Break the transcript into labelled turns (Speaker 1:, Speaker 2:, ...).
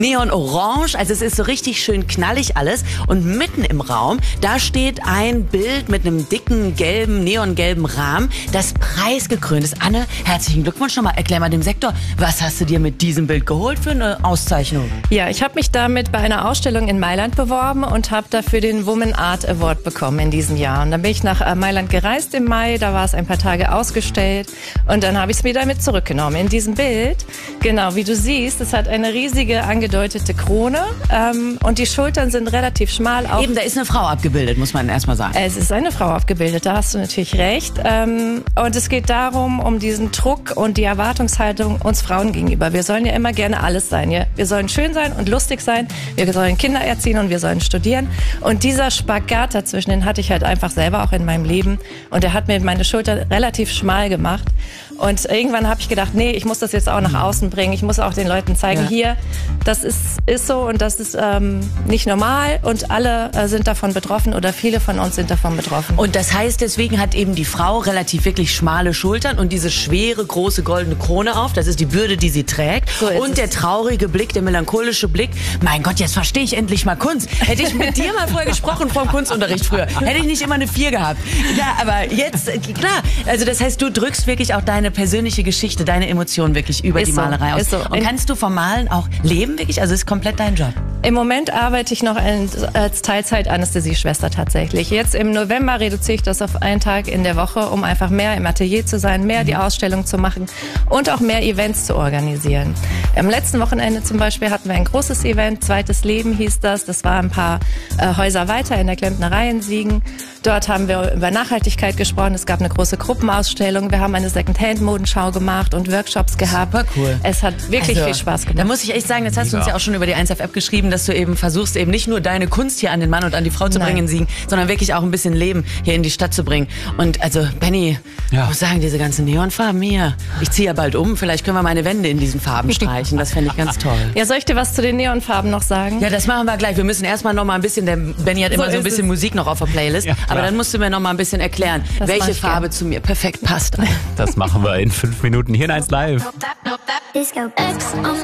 Speaker 1: Neon-orange, also es ist so richtig schön knallig alles. Und mitten im Raum, da steht ein Bild mit einem dicken, gelben, neongelben Rahmen, das preisgekrönt ist. Anne, herzlichen Glückwunsch nochmal. Erklär mal dem Sektor, was hast du dir mit diesem Bild geholt für eine Auszeichnung?
Speaker 2: Ja, ich habe mich damit bei einer Ausstellung in Mailand beworben und habe dafür den Woman Art Award bekommen in diesem Jahr. Und dann bin ich nach Mailand gereist im Mai, da war es ein paar Tage ausgestellt und dann habe ich es mir damit zurückgenommen. In diesem Bild, genau wie du siehst, es hat eine riesige angedeutete Krone und die Schultern sind relativ schmal.
Speaker 1: Eben, da ist eine Frau abgebildet, muss man erstmal sagen.
Speaker 2: Es ist eine Frau abgebildet, da hast du natürlich recht. Und es geht darum, um diesen Druck und die Erwartungshaltung uns Frauen gegenüber. Wir sollen ja immer gerne alles sein. Ja? Wir sollen schön sein und lustig sein, wir sollen Kinder erziehen und wir sollen studieren. Und dieser Spagat dazwischen, den hatte ich halt einfach selber auch in meinem Leben. Und der hat mir meine Schulter relativ schmal gemacht. Und irgendwann habe ich gedacht, nee, ich muss das jetzt auch nach außen bringen. Ich muss auch den Leuten zeigen, hier, das ist so und das ist nicht normal. Und alle sind davon betroffen oder viele von uns sind davon betroffen.
Speaker 1: Und das heißt, deswegen hat eben die Frau relativ wirklich schmale Schultern und diese schwere, große goldene Krone auf. Das ist die Bürde, die sie trägt.
Speaker 2: So ist
Speaker 1: und der traurige Blick, der melancholische Blick. Mein Gott, jetzt verstehe ich endlich mal Kunst. Hätte ich mit dir mal vorher gesprochen vom Kunstunterricht früher, hätte ich nicht immer eine 4 gehabt. Ja, aber jetzt, klar. Also das heißt, du drückst wirklich auch deine persönliche Geschichte, deine Emotionen wirklich über die Malerei aus.
Speaker 2: Ist so.
Speaker 1: Und kannst du vom Malen auch leben wirklich? Also ist komplett dein Job?
Speaker 2: Im Moment arbeite ich noch als Teilzeit-Anästhesieschwester tatsächlich. Jetzt im November reduziere ich das auf einen Tag in der Woche, um einfach mehr im Atelier zu sein, mehr die Ausstellung zu machen und auch mehr Events zu organisieren. Am letzten Wochenende zum Beispiel hatten wir ein großes Event, Zweites Leben hieß das. Das war ein paar Häuser weiter in der Klempnerei in Siegen. Dort haben wir über Nachhaltigkeit gesprochen. Es gab eine große Gruppenausstellung. Wir haben eine Second-Hand-Modenschau gemacht und Workshops gehabt.
Speaker 1: Super cool.
Speaker 2: Es hat wirklich viel Spaß gemacht.
Speaker 1: Da muss ich echt sagen, das hast du uns ja auch schon über die 1F geschrieben, dass du eben versuchst, eben nicht nur deine Kunst hier an den Mann und an die Frau zu bringen in Siegen, sondern wirklich auch ein bisschen Leben hier in die Stadt zu bringen. Und also, Benny, ich muss sagen, diese ganzen Neonfarben hier, ich ziehe ja bald um, vielleicht können wir meine Wände in diesen Farben streichen. Das fände ich ganz toll.
Speaker 2: Ja, soll ich dir was zu den Neonfarben noch sagen?
Speaker 1: Ja, das machen wir gleich. Wir müssen erstmal noch mal ein bisschen, der Benny hat immer so ein bisschen Musik noch auf der Playlist, aber dann musst du mir noch mal ein bisschen erklären, welche Farbe zu mir perfekt passt.
Speaker 3: Das machen wir in 5 Minuten hier in 1 Live.
Speaker 4: Disco X